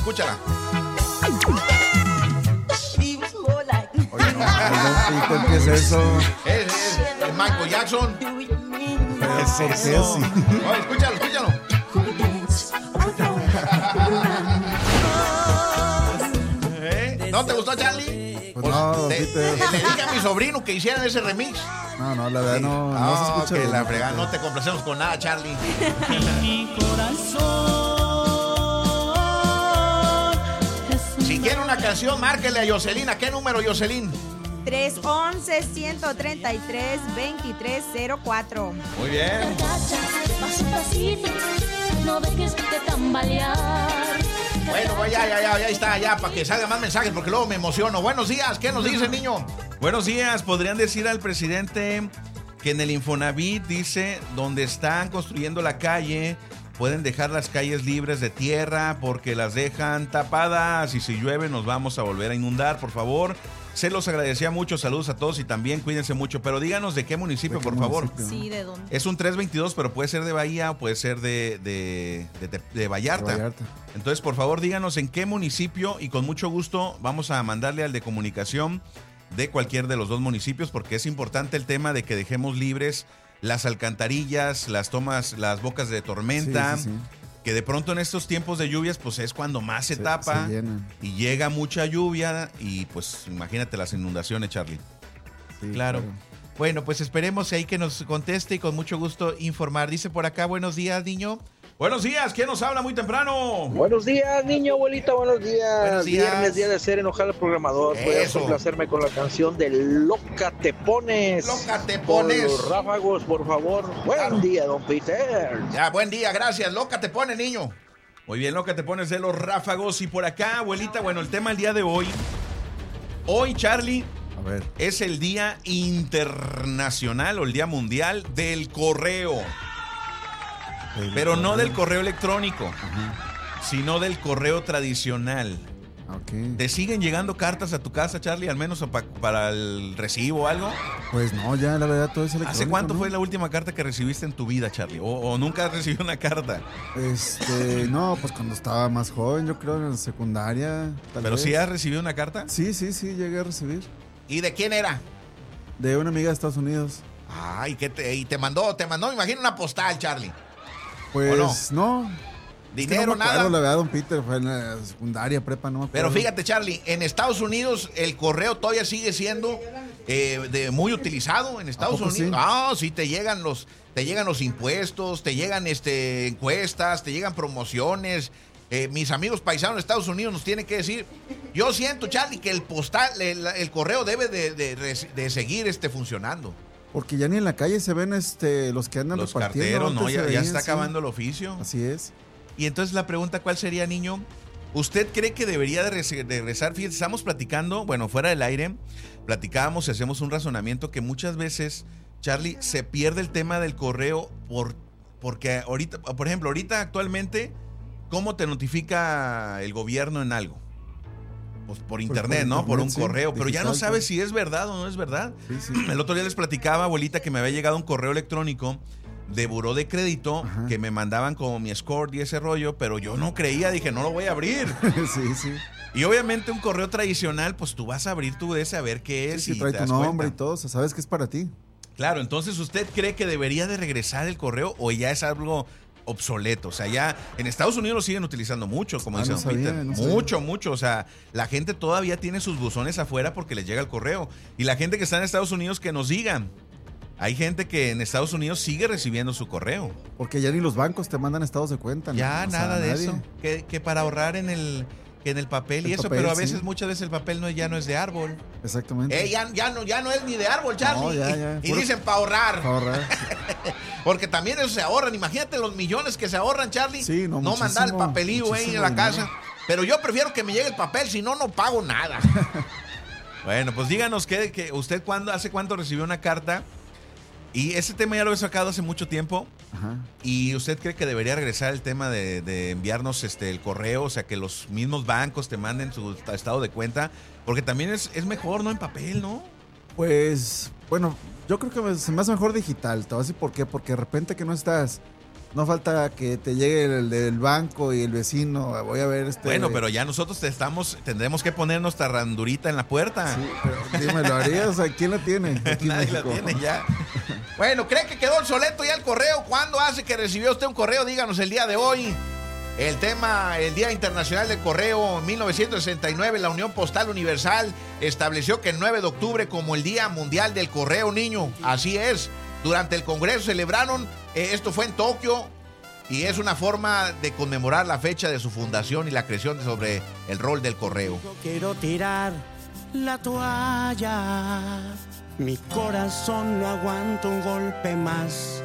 escúchala. Oye, no, ¿qué es eso? Es Michael Jackson. ¿Por qué sí? Oye, escúchalo. ¿No te gustó, Charlie? Pues no, le dije a mi sobrino que hicieran ese remix. No, la verdad no se escucha que bien. la fregada, no te complacemos con nada, Charlie. Mi corazón. Si quiere una canción, márquele a Yoselín. ¿A qué número, Yoselín? 311-133-2304. Muy bien. No dejes de tambalear. Bueno, ya está, ya, para que salgan más mensajes, porque luego me emociono. Buenos días, ¿qué nos dice, niño? Buenos días, podrían decir al presidente que en el Infonavit dice, donde están construyendo la calle, pueden dejar las calles libres de tierra porque las dejan tapadas y si llueve nos vamos a volver a inundar, por favor. Se los agradecía mucho, saludos a todos y también cuídense mucho, pero díganos de qué municipio, por favor. Sí, ¿de dónde? Es un 322, pero puede ser de Bahía o puede ser de Vallarta. Entonces, por favor, díganos en qué municipio y con mucho gusto vamos a mandarle al de comunicación de cualquier de los dos municipios porque es importante el tema de que dejemos libres las alcantarillas, las bocas de tormenta, Sí. que de pronto en estos tiempos de lluvias pues es cuando más se tapa y llega mucha lluvia y pues imagínate las inundaciones, Charlie. Sí, Claro. Bueno, pues esperemos ahí que nos conteste y con mucho gusto informar. Dice por acá, buenos días, niño. Buenos días, ¿quién nos habla muy temprano? Buenos días, niño, abuelita, buenos días. Buenos días. Viernes, día de hacer enojar al programador. Puedes Eso. complacerme con la canción de Loca Te Pones. Loca te Por pones. los ráfagos, por favor. Buen día, don Peter. Ya, buen día, gracias. Loca te pone, niño. Muy bien, lo que te pones de los ráfagos. Y por acá, abuelita, bueno, el tema del día de hoy. Hoy, Charlie, A ver. es el Día Internacional o el Día Mundial del Correo. Pero no del correo electrónico, sino del correo tradicional. Ok. ¿Te siguen llegando cartas a tu casa, Charlie? Al menos para el recibo o algo. Pues no, ya la verdad todo es electrónico. ¿Hace cuánto ¿no? fue la última carta que recibiste en tu vida, Charlie? ¿O nunca has recibido una carta? No, pues cuando estaba más joven, yo creo en secundaria. ¿Pero vez. sí has recibido una carta? Sí, llegué a recibir. ¿Y de quién era? De una amiga de Estados Unidos. Ay, y te mandó, me imagino una postal, Charlie. Pues no. Dinero, Es que no me nada. acuerdo, la verdad, don Peter, fue en la secundaria, prepa, no me acuerdo. Pero fíjate, Charlie, en Estados Unidos el correo todavía sigue siendo muy utilizado en Estados poco Unidos. sí? Ah, sí, te llegan los impuestos, te llegan encuestas, te llegan promociones. Mis amigos paisanos de Estados Unidos nos tienen que decir, yo siento, Charlie, que el el correo debe de seguir funcionando. Porque ya ni en la calle se ven los que andan Los repartiendo. carteros, ¿no? Antes se Ya veían, está sí. acabando el oficio. Así es. Y entonces la pregunta, ¿cuál sería, niño? ¿Usted cree que debería de regresar? Fíjate, estamos platicando, bueno, fuera del aire, platicábamos y hacemos un razonamiento que muchas veces, Charlie, se pierde el tema del correo porque ahorita, por ejemplo, actualmente, ¿cómo te notifica el gobierno en algo? Pues por internet, ¿no? Por un sí, correo, pero ya no digital, sabes sí. si es verdad o no es verdad. Sí. El otro día les platicaba, abuelita, que me había llegado un correo electrónico de buró de crédito que me mandaban como mi score y ese rollo, pero yo no creía, dije, no lo voy a abrir. sí. Y obviamente un correo tradicional, pues tú vas a abrir tu de saber qué es Sí, y trae te tu das nombre cuenta. y todo, o sea, sabes que es para ti. Claro, entonces ¿usted cree que debería de regresar el correo o ya es algo obsoleto? O sea, ya en Estados Unidos lo siguen utilizando mucho, como dice no don sabía, Peter. no sabía. Mucho. O sea, la gente todavía tiene sus buzones afuera porque les llega el correo. Y la gente que está en Estados Unidos que nos digan. Hay gente que en Estados Unidos sigue recibiendo su correo. Porque ya ni los bancos te mandan estados de cuenta. Ya, ¿no? O sea, nada de nadie. eso. Que para ahorrar en el papel y El eso, papel, pero a sí. veces, muchas veces el papel ya no es de árbol. Exactamente. Ya no es ni de árbol, Charlie. No, ya. Y Puro- dicen para ahorrar. Para ahorrar. Porque también eso se ahorran. Imagínate los millones que se ahorran, Charlie. Sí, no, no mandar el muchísimo, papelillo ahí en muchísimo la dinero. casa. Pero yo prefiero que me llegue el papel, si no, no pago nada. Bueno, pues díganos que usted hace cuánto recibió una carta. Y ese tema ya lo he sacado hace mucho tiempo. Ajá. ¿Y usted cree que debería regresar el tema de enviarnos el correo? O sea, que los mismos bancos te manden su estado de cuenta. Porque también es mejor, ¿no? En papel, ¿no? Pues, bueno, yo creo que se me hace mejor digital. Te voy a decir por qué. Porque de repente que no estás No falta que te llegue el del banco y el vecino. Voy a ver Bueno, pero ya nosotros tendremos que poner nuestra randurita en la puerta. Sí, pero dime, ¿lo harías? O sea, ¿quién la tiene? Aquí en Nadie la México. tiene ya. Bueno, ¿cree que quedó obsoleto ya el correo? ¿Cuándo hace que recibió usted un correo? Díganos el día de hoy. El tema, el Día Internacional del Correo, en 1969, la Unión Postal Universal estableció que el 9 de octubre como el Día Mundial del Correo, niño. Así es. Durante el Congreso celebraron, esto fue en Tokio, y es una forma de conmemorar la fecha de su fundación y la creación sobre el rol del correo. Quiero tirar la toalla. Mi corazón no aguanta un golpe más.